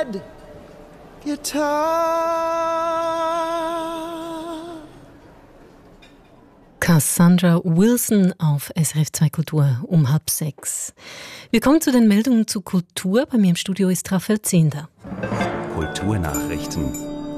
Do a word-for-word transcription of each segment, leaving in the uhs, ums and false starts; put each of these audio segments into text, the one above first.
sad guitar. Cassandra Wilson auf S R F zwei Kultur um halb sechs. Wir kommen zu den Meldungen zu Kultur. Bei mir im Studio ist Raphael Zehnder. Kulturnachrichten.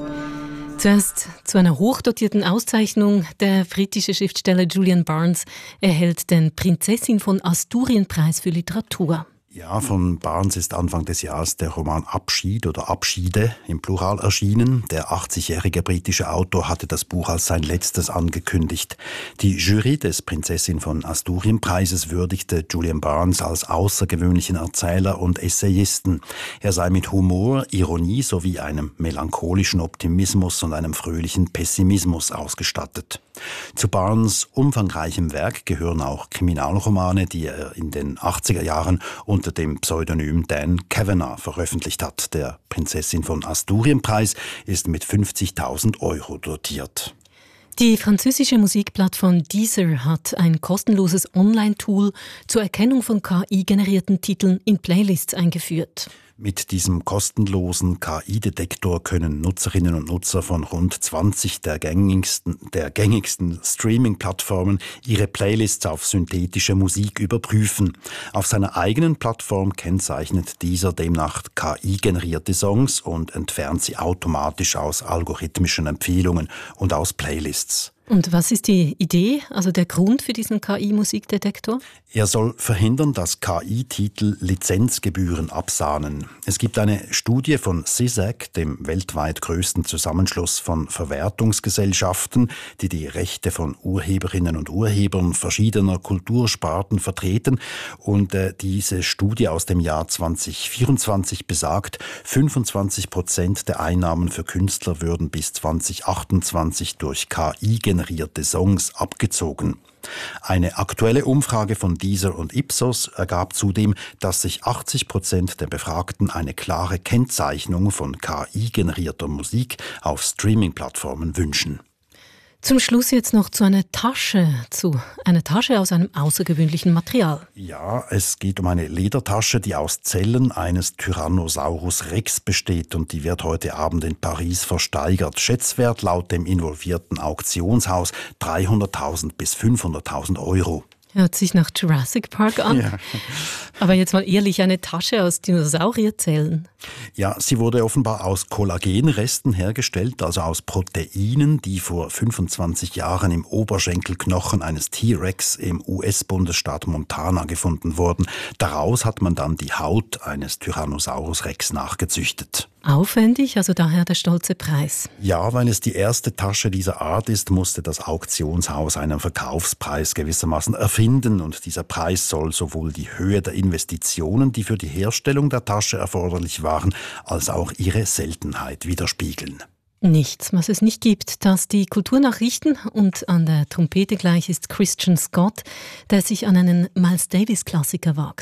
Zuerst zu einer hochdotierten Auszeichnung. Der britische Schriftsteller Julian Barnes erhält den Prinzessin von Asturien-Preis für Literatur. Ja, von Barnes ist Anfang des Jahres der Roman Abschied oder Abschiede im Plural erschienen. Der achtzigjährige britische Autor hatte das Buch als sein letztes angekündigt. Die Jury des Prinzessin von Asturien-Preises würdigte Julian Barnes als außergewöhnlichen Erzähler und Essayisten. Er sei mit Humor, Ironie sowie einem melancholischen Optimismus und einem fröhlichen Pessimismus ausgestattet. Zu Barnes umfangreichem Werk gehören auch Kriminalromane, die er in den achtziger Jahren unter dem Pseudonym Dan Kavanagh veröffentlicht hat. Der Prinzessin von Asturien-Preis ist mit fünfzigtausend Euro dotiert. Die französische Musikplattform Deezer hat ein kostenloses Online-Tool zur Erkennung von K I-generierten Titeln in Playlists eingeführt. Mit diesem kostenlosen K I-Detektor können Nutzerinnen und Nutzer von rund zwanzig der gängigsten, der gängigsten Streaming-Plattformen ihre Playlists auf synthetische Musik überprüfen. Auf seiner eigenen Plattform kennzeichnet dieser demnach K I-generierte Songs und entfernt sie automatisch aus algorithmischen Empfehlungen und aus Playlists. Und was ist die Idee, also der Grund für diesen K I-Musikdetektor? Er soll verhindern, dass K I-Titel Lizenzgebühren absahnen. Es gibt eine Studie von C I S A C, dem weltweit größten Zusammenschluss von Verwertungsgesellschaften, die die Rechte von Urheberinnen und Urhebern verschiedener Kultursparten vertreten. Und äh, diese Studie aus dem Jahr zweitausendvierundzwanzig besagt, fünfundzwanzig Prozent der Einnahmen für Künstler würden bis zweitausendachtundzwanzig durch K I generierte Songs abgezogen. Eine aktuelle Umfrage von Deezer und Ipsos ergab zudem, dass sich achtzig Prozent der Befragten eine klare Kennzeichnung von K I-generierter Musik auf Streaming-Plattformen wünschen. Zum Schluss jetzt noch zu einer Tasche, zu einer Tasche aus einem außergewöhnlichen Material. Ja, es geht um eine Ledertasche, die aus Zellen eines Tyrannosaurus Rex besteht und die wird heute Abend in Paris versteigert. Schätzwert laut dem involvierten Auktionshaus dreihunderttausend bis fünfhunderttausend Euro. Hört sich nach Jurassic Park an. Ja. Aber jetzt mal ehrlich, eine Tasche aus Dinosaurierzellen. Ja, sie wurde offenbar aus Kollagenresten hergestellt, also aus Proteinen, die vor fünfundzwanzig Jahren im Oberschenkelknochen eines T-Rex im U S-Bundesstaat Montana gefunden wurden. Daraus hat man dann die Haut eines Tyrannosaurus Rex nachgezüchtet. Aufwendig, also daher der stolze Preis. Ja, weil es die erste Tasche dieser Art ist, musste das Auktionshaus einen Verkaufspreis gewissermaßen erfinden. Und dieser Preis soll sowohl die Höhe der Investitionen, die für die Herstellung der Tasche erforderlich waren, als auch ihre Seltenheit widerspiegeln. Nichts, was es nicht gibt, das die Kulturnachrichten, und an der Trompete gleich ist Christian Scott, der sich an einen Miles Davis-Klassiker wagt.